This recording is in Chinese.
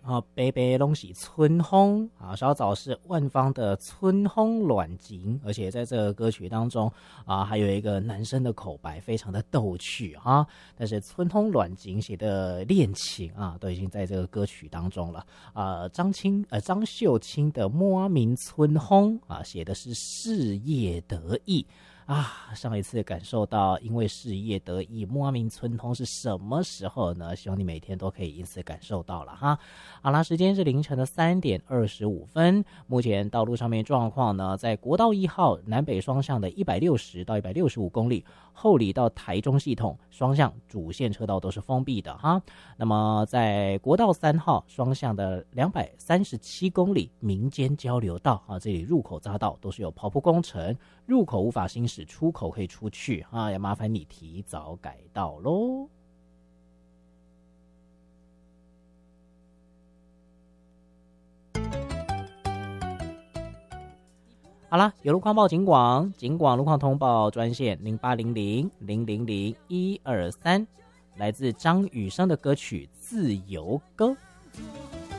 啊，北北拢是春风啊，稍早是万芳的春风暖情，而且在这个歌曲当中啊，还有一个男生的口白，非常的逗趣啊。但是春风暖情写的恋情啊，都已经在这个歌曲当中了。张秀清的莫名春风啊，写的是事业得意。啊，上一次感受到因为事业得意，莫名春风是什么时候呢？希望你每天都可以因此感受到了哈。好啦，时间是凌晨的3:25，目前道路上面状况呢，在国道1号南北双向的160到165公里，后里到台中系统双向主线车道都是封闭的哈。那么在国道3号双向的237公里民间交流道啊，这里入口匝道都是有刨铺工程，入口无法行驶，出口可以出去啊，要麻烦你提早改道咯。好啦，有路况报警广路况通报专线0800000123，来自张雨生的歌曲《自由歌》。